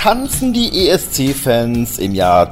tanzen die ESC-Fans im Jahr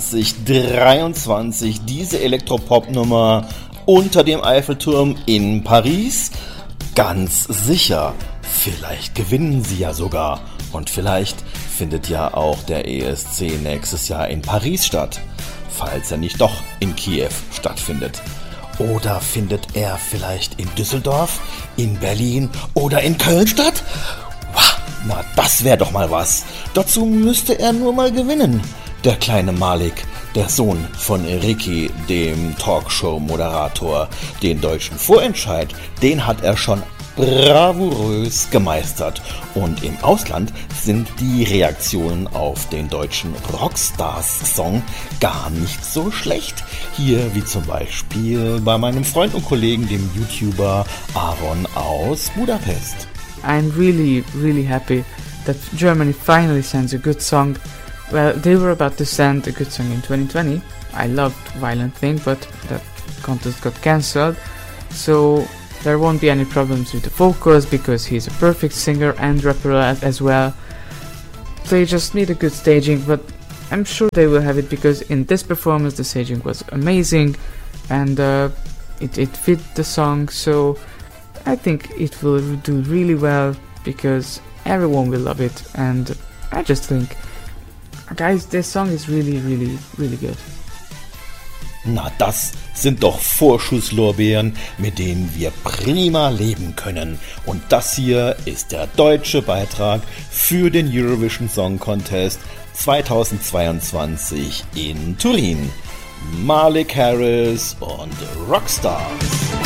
2023 diese Elektropop-Nummer unter dem Eiffelturm in Paris? Ganz sicher. Vielleicht gewinnen sie ja sogar. Und vielleicht findet ja auch der ESC nächstes Jahr in Paris statt, falls er nicht doch in Kiew stattfindet. Oder findet er vielleicht in Düsseldorf, in Berlin oder in Köln statt? Na, das wäre doch mal was. Dazu müsste er nur mal gewinnen. Der kleine Malik, der Sohn von Ricky, dem Talkshow-Moderator. Den deutschen Vorentscheid, den hat er schon bravourös gemeistert. Und im Ausland sind die Reaktionen auf den deutschen Rockstars-Song gar nicht so schlecht. Hier wie zum Beispiel bei meinem Freund und Kollegen, dem YouTuber Aaron aus Budapest. I'm really, really happy that Germany finally sends a good song. Well, they were about to send a good song in 2020. I loved Violent Thing, but that contest got cancelled. So there won't be any problems with the vocals because he's a perfect singer and rapper as well. They just need a good staging, but I'm sure they will have it because in this performance the staging was amazing and it fit the song. So I think it will do really well because everyone will love it, and I just think, guys, this song is really, really, really good. Na, das sind doch Vorschusslorbeeren, mit denen wir prima leben können. Und das hier ist der deutsche Beitrag für den Eurovision Song Contest 2022 in Turin. Malik Harris und Rockstars.